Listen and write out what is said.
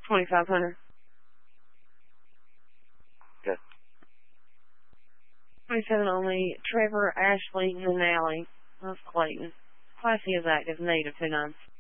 $2,500. Good. 27 only. Trevor, Ashley, and Allie. That's Clayton. Classy is active. Native 2-9.